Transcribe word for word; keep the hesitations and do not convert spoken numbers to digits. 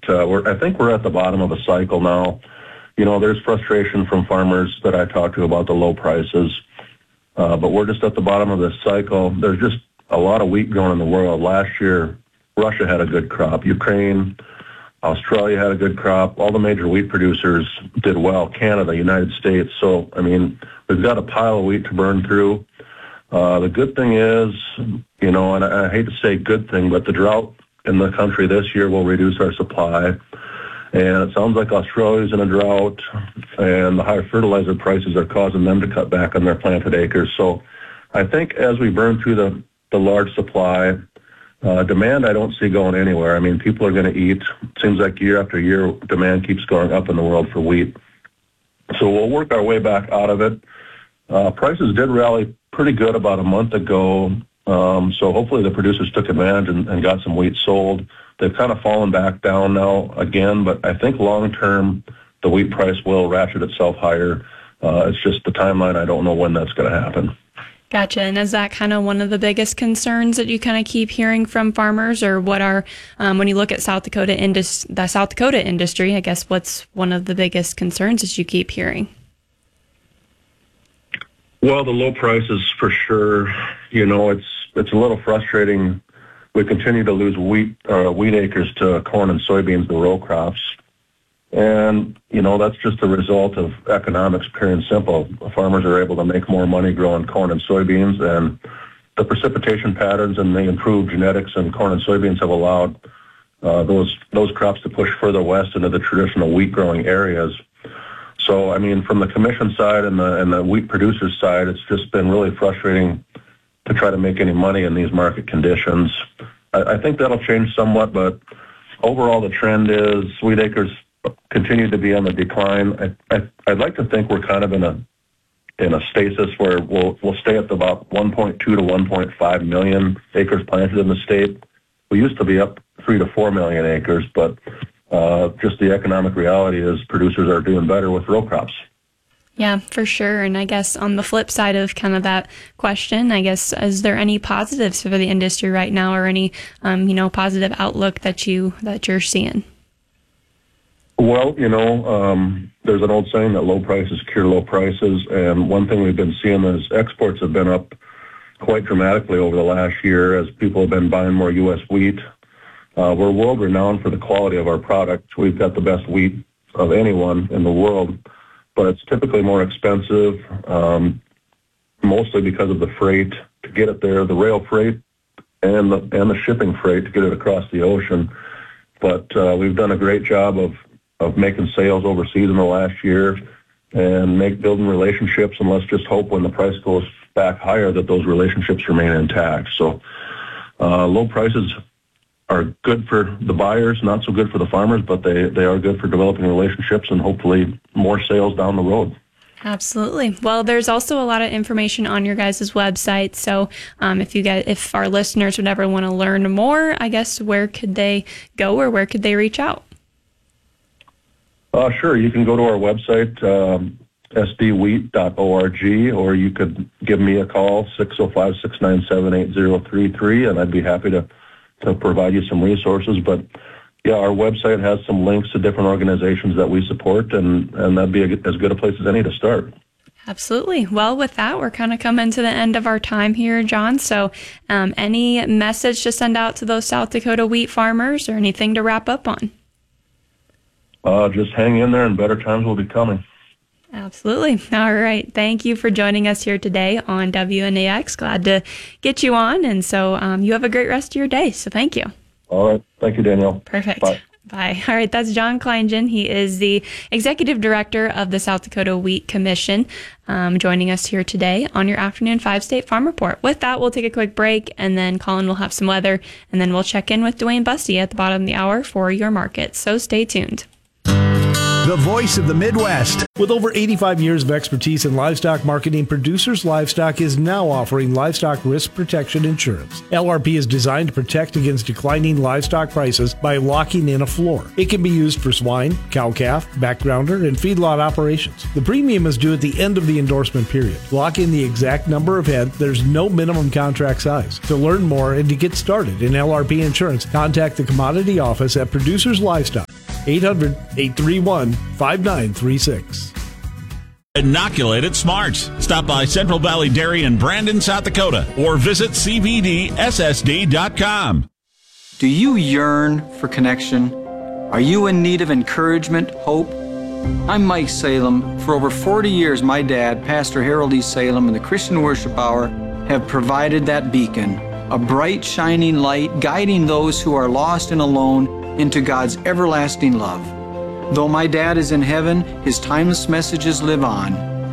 uh, we're, I think we're at the bottom of a cycle now. You know, there's frustration from farmers that I talk to about the low prices, uh, but we're just at the bottom of this cycle. There's just a lot of wheat growing in the world. Last year, Russia had a good crop. Ukraine, Australia had a good crop. All the major wheat producers did well. Canada, United States. So, I mean, we've got a pile of wheat to burn through. Uh, the good thing is, you know, and I, I hate to say good thing, but the drought in the country this year will reduce our supply. And it sounds like Australia's in a drought, and the higher fertilizer prices are causing them to cut back on their planted acres. So I think as we burn through the, the large supply, uh, demand I don't see going anywhere. I mean, people are going to eat. It seems like year after year, demand keeps going up in the world for wheat. So we'll work our way back out of it. Uh, prices did rally pretty good about a month ago, um, so hopefully the producers took advantage and, and got some wheat sold. They've kind of fallen back down now again, but I think long-term the wheat price will ratchet itself higher. Uh, it's just the timeline. I don't know when that's going to happen. Gotcha. And is that kind of one of the biggest concerns that you kind of keep hearing from farmers, or what are, um, when you look at South Dakota indus- the South Dakota industry, I guess what's one of the biggest concerns that you keep hearing? Well, the low prices for sure. You know, it's it's a little frustrating. We continue to lose wheat uh, wheat acres to corn and soybeans, the row crops. And, you know, that's just a result of economics, pure and simple. Farmers are able to make more money growing corn and soybeans, and the precipitation patterns and the improved genetics in corn and soybeans have allowed uh, those those crops to push further west into the traditional wheat growing areas. So, I mean, from the commission side and the and the wheat producers side, it's just been really frustrating to try to make any money in these market conditions. I, I think that'll change somewhat, but overall the trend is wheat acres continue to be on the decline. I, I, I'd like to think we're kind of in a in a stasis where we'll we'll stay at about one point two to one point five million acres planted in the state. We used to be up three to four million acres, but uh, just the economic reality is producers are doing better with row crops. Yeah, for sure. And I guess on the flip side of kind of that question, I guess, is there any positives for the industry right now, or any, um, you know, positive outlook that you that you're seeing? Well, you know, um, there's an old saying that low prices cure low prices, and one thing we've been seeing is exports have been up quite dramatically over the last year as people have been buying more U S wheat. Uh, we're world renowned for the quality of our product. We've got the best wheat of anyone in the world, but it's typically more expensive, um, mostly because of the freight to get it there, the rail freight and the and the shipping freight to get it across the ocean. But uh, we've done a great job of of making sales overseas in the last year and make building relationships, and let's just hope when the price goes back higher that those relationships remain intact. So uh, low prices are good for the buyers, not so good for the farmers, but they, they are good for developing relationships and hopefully more sales down the road. Absolutely. Well, there's also a lot of information on your guys' website. So um, if you get, if our listeners would ever want to learn more, I guess where could they go, or where could they reach out? Uh, sure. You can go to our website, um, s d wheat dot org, or you could give me a call, six oh five, six nine seven, eight oh three three, and I'd be happy to, to provide you some resources. But, yeah, our website has some links to different organizations that we support, and, and that'd be a, as good a place as any to start. Absolutely. Well, with that, we're kind of coming to the end of our time here, John. So um, any message to send out to those South Dakota wheat farmers, or anything to wrap up on? Uh, just hang in there, and better times will be coming. Absolutely. All right. Thank you for joining us here today on W N A X. Glad to get you on. And so um, you have a great rest of your day. So thank you. All right. Thank you, Danielle. Perfect. Bye. Bye. All right. That's John Kleingen. He is the Executive Director of the South Dakota Wheat Commission, um, joining us here today on your afternoon Five State Farm Report. With that, we'll take a quick break, and then Colin will have some weather, and then we'll check in with Dwayne Busty at the bottom of the hour for your market. So stay tuned. The voice of the Midwest. With over eighty-five years of expertise in livestock marketing, Producers Livestock is now offering livestock risk protection insurance. L R P is designed to protect against declining livestock prices by locking in a floor. It can be used for swine, cow-calf, backgrounder, and feedlot operations. The premium is due at the end of the endorsement period. Lock in the exact number of head. There's no minimum contract size. To learn more and to get started in L R P insurance, contact the Commodity Office at Producers Livestock. eight hundred, eight three one, five nine three six. Inoculate at Smarts. Stop by Central Valley Dairy in Brandon, South Dakota, or visit c v d s s d dot com. Do you yearn for connection? Are you in need of encouragement, hope? I'm Mike Salem. For over forty years, my dad, Pastor Harold E. Salem, and the Christian Worship Hour have provided that beacon, a bright, shining light guiding those who are lost and alone into God's everlasting love. Though my dad is in heaven, his timeless messages live on.